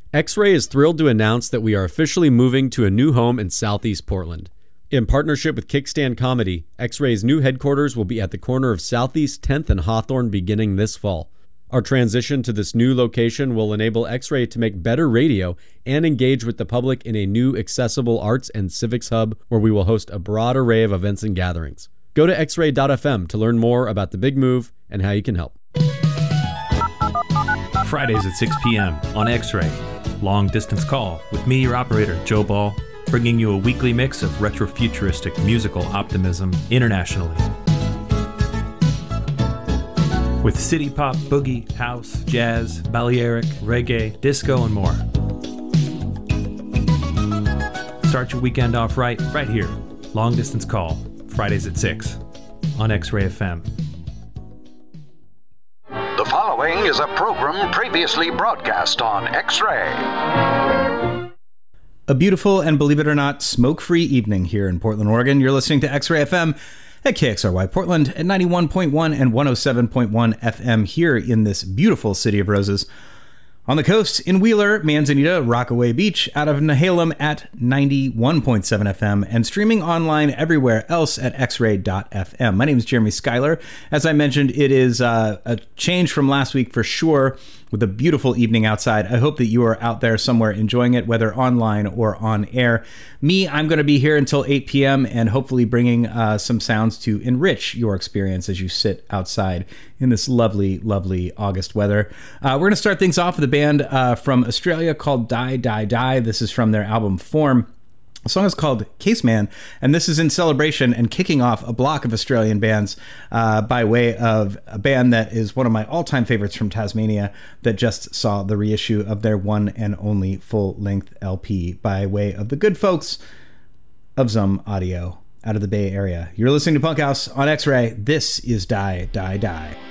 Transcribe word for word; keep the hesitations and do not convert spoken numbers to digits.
X-Ray is thrilled to announce that we are officially moving to a new home in Southeast Portland. In partnership with Kickstand Comedy, X-Ray's new headquarters will be at the corner of Southeast tenth and Hawthorne beginning this fall. Our transition to this new location will enable X-Ray to make better radio and engage with the public in a new accessible arts and civics hub where we will host a broad array of events and gatherings. Go to x ray dot f m to learn more about the big move and how you can help. Fridays at six p.m. on X-Ray. Long Distance Call with me, your operator, Joe Ball, bringing you a weekly mix of retro-futuristic musical optimism internationally. With city pop, boogie, house, jazz, Balearic, reggae, disco, and more. Start your weekend off right, right here. Long Distance Call, Fridays at six on X-Ray F M. The following is a program previously broadcast on X-Ray. A beautiful and, believe it or not, smoke-free evening here in Portland, Oregon. You're listening to X-Ray F M at K X R Y Portland at ninety-one point one and one oh seven point one F M here in this beautiful city of roses. On the coast, in Wheeler, Manzanita, Rockaway Beach, out of Nehalem at ninety-one point seven F M, and streaming online everywhere else at x ray dot f m. My name is Jeremy Schuyler. As I mentioned, it is uh, a change from last week for sure, with a beautiful evening outside. I hope that you are out there somewhere enjoying it, whether online or on air. Me, I'm going to be here until eight p.m. and hopefully bringing uh, some sounds to enrich your experience as you sit outside in this lovely, lovely August weather. Uh, we're going to start things off with a band uh, from Australia called Die, Die, Die. This is from their album Form. The song is called Caseman, and this is in celebration and kicking off a block of Australian bands uh, by way of a band that is one of my all-time favorites from Tasmania that just saw the reissue of their one and only full-length L P by way of the good folks of Zum Audio out of the Bay Area. You're listening to Punk House on X-Ray. This is Die, Die, Die.